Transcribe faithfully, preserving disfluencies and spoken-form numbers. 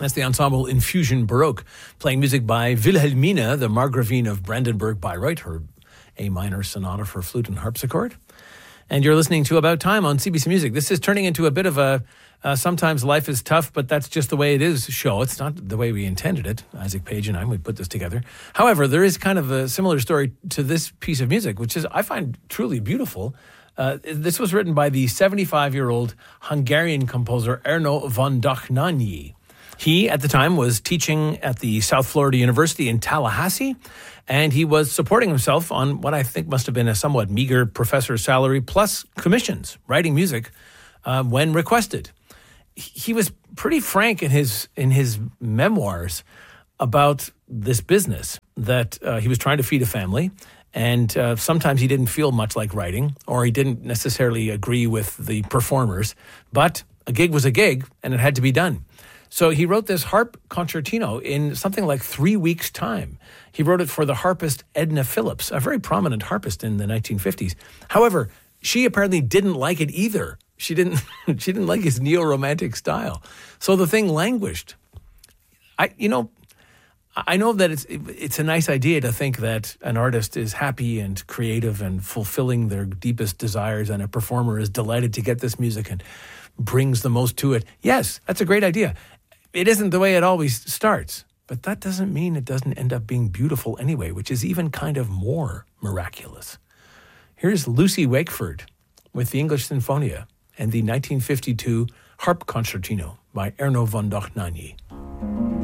That's the ensemble Infusion Baroque, playing music by Wilhelmina, the Margravine of Brandenburg-Bayreuth, her A minor sonata for flute and harpsichord. And you're listening to About Time on C B C Music. This is turning into a bit of a uh, sometimes life is tough, but that's just the way it is show. It's not the way we intended it. Isaac Page and I, we put this together. However, there is kind of a similar story to this piece of music, which is, I find, truly beautiful. Uh, this was written by the seventy-five-year-old Hungarian composer Erno von Dohnányi. He, at the time, was teaching at the South Florida University in Tallahassee, and he was supporting himself on what I think must have been a somewhat meager professor's salary, plus commissions, writing music uh, when requested. He was pretty frank in his in his memoirs about this business, that uh, he was trying to feed a family, and uh, sometimes he didn't feel much like writing, or he didn't necessarily agree with the performers, but a gig was a gig, and it had to be done. So he wrote this harp concertino in something like three weeks' time. He wrote it for the harpist Edna Phillips, a very prominent harpist in the nineteen fifties. However, she apparently didn't like it either. She didn't she didn't like his neo-romantic style. So the thing languished. I you know, I know that it's it's a nice idea to think that an artist is happy and creative and fulfilling their deepest desires, and a performer is delighted to get this music and brings the most to it. Yes, that's a great idea. It isn't the way it always starts, but that doesn't mean it doesn't end up being beautiful anyway, which is even kind of more miraculous. Here's Lucy Wakeford with the English Sinfonia and the nineteen fifty-two Harp Concertino by Erno von Dohnányi.